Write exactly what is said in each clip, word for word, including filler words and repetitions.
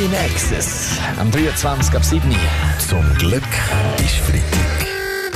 In Excess am dreiundzwanzig ab sieben. Zum Glück ist Freitag.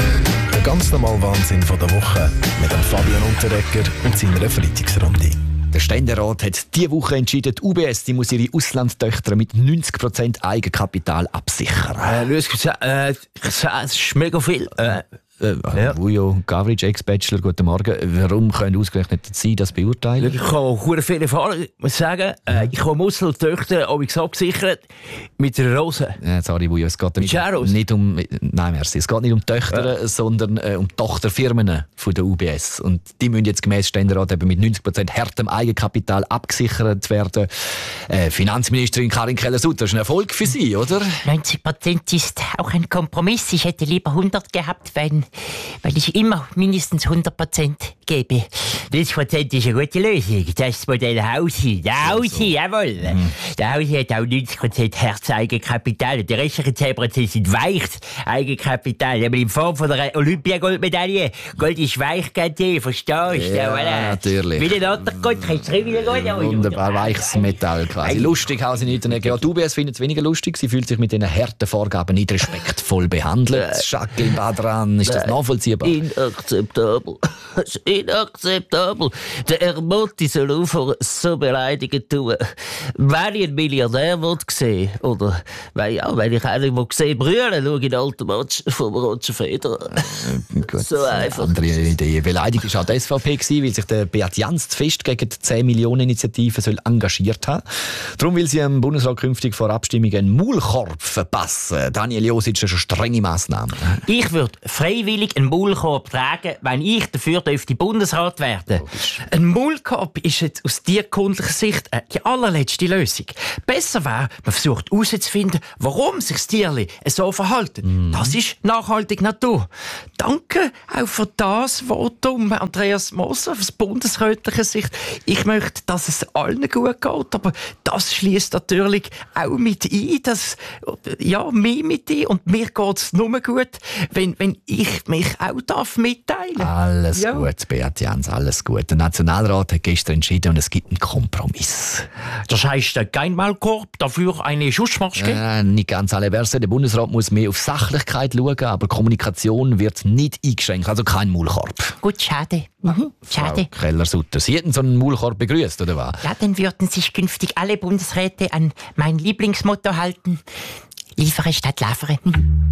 Der ganz normale Wahnsinn von der Woche mit dem Fabian Unterreger und seiner Freitagsrunde. Der Ständerat hat diese Woche entschieden, die U B S die muss ihre Auslandstöchter mit neunzig Prozent Eigenkapital absichern. Äh, Luis, äh, es ist mega viel. Äh, Äh, Ja. Vujo Gavric, Ex-Bachelor, guten Morgen. Warum können ausgerechnet Sie das beurteilen? Ich habe sehr viele Erfahrungen. Ich muss sagen, äh, ich habe Auslandstöchter habe ich abgesichert mit einer Rose. Ja, sorry, Vujo, es geht nicht, Ist auch Rose? nicht um, nein, merci. Es geht nicht um Töchter, sondern äh, um Tochterfirmen von der U B S. Und die müssen jetzt gemäss Ständerat eben mit neunzig Prozent hartem Eigenkapital abgesichert werden. Äh, Finanzministerin Karin Keller-Sutter, das ist ein Erfolg für Sie, oder? neunzig Prozent ist auch ein Kompromiss. Ich hätte lieber hundert gehabt, weil, weil ich immer mindestens hundert Prozent gebe. neunzig Prozent ist eine gute Lösung. Das ist das Modell Hausi. Der Hausi, jawohl. Mhm. Der Hausi hat auch neunzig Prozent Herz-Eigenkapital. Die restlichen zehn Prozent sind Weich-Eigenkapital. Aber in Form von der Olympia-Goldmedaille. Gold ist Weichgeld, verstehst du? Ja, voilà. natürlich. Wie der andere Gold, kannst du drin wieder Gold. Wunderbar, weiches Metall quasi. Lustig haben sie nicht. Ja, die U B S findet es weniger lustig. Sie fühlt sich mit diesen harten Vorgaben nicht respektvoll behandelt. Jacqueline Badran, ist das nachvollziehbar? Inakzeptabel. Das ist inakzeptabel. Der Ermotti soll aufhören, so beleidigend tun. Wenn ich einen Milliardär sehen will, oder wenn, ja, wenn ich einen will sehen brüllen, schaue ich den alten Match vom Roger Federer. Gut, So einfach. Andere Idee. Beleidigt war auch die S V P, weil sich der Beat Jans zu fest gegen die zehn Millionen Initiative soll engagiert haben. Darum will sie im Bundesrat künftig vor Abstimmungen einen Maulkorb verpassen. Daniel Josic, das ist eine strenge Massnahme. Ich würde freiwillig einen Maulkorb tragen, wenn ich dafür dürfte Bundesrat werden. Ein Maulkorb ist jetzt aus tierkundlicher Sicht äh, die allerletzte Lösung. Besser wäre, man versucht herauszufinden, warum sich das Tierli so verhalten. Mm. Das ist nachhaltige Natur. Danke auch für das Votum, Andreas Moser, aus bundesrätlicher Sicht. Ich möchte, dass es allen gut geht, aber das schließt natürlich auch mit ein, dass, ja, mir mit ein. Und mir geht es nur gut, wenn, wenn ich mich auch darf mitteilen darf. Alles Ja. gut, Beat Jans, alles gut. Der Nationalrat hat gestern entschieden und es gibt einen Kompromiss. Das heisst, kein Maulkorb, dafür eine Schussmaske? Äh, nicht ganz alle Versen. Der Bundesrat muss mehr auf Sachlichkeit schauen, aber Kommunikation wird nicht eingeschränkt, also kein Maulkorb. Gut, schade. Mhm, schade. Frau Keller-Sutter, Sie hätten so einen Maulkorb begrüßt, oder was? Ja, dann würden sich künftig alle Bundesräte an mein Lieblingsmotto halten. Liefere statt lavere.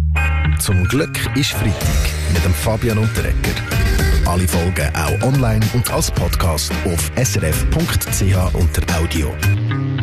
Zum Glück ist Freitag mit dem Fabian Unterreger. Alle Folgen auch online und als Podcast auf s r f punkt c h unter Audio.